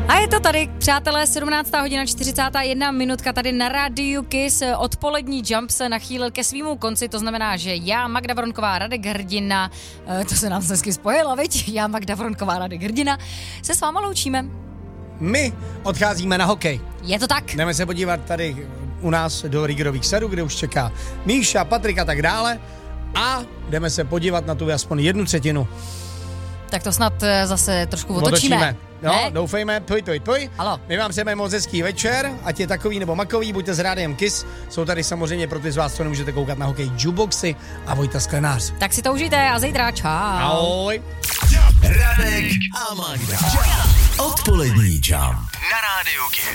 A je to tady, přátelé, 17. hodina 41 minutka tady na rádiu Kiss. Odpolední Jump se nachýlil ke svýmu konci, to znamená, že já, Magda Vronková, Radek Hrdina, to se nám hezky spojila, viď? Já, Magda Vronková, Radek Hrdina, se s váma loučíme. My odcházíme na hokej. Je to tak? Jdeme se podívat tady u nás do Rigerových sadů, kde už čeká Míša, Patrik a tak dále. A jdeme se podívat na tu aspoň 1/3. Tak to snad zase trošku otočíme. No, doufejme, poj. Halo. My vám přejeme moc hezký večer, ať je takový nebo makový, buďte s rádiem Kiss. Jsou tady samozřejmě pro ty z vás, co nemůžete koukat na hokej, Juboxy a Vojta Sklenář. Tak si to užijte a zítra čau. Ahoj. Radek a Magda. Odpolední Jump na rádiu Kiss.